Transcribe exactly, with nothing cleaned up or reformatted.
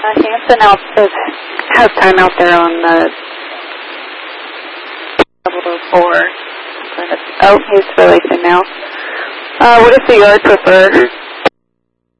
Uh, Hanson out says, has time out there on the level of four. Oh, he's releasing now. Uh, what does the yard prefer?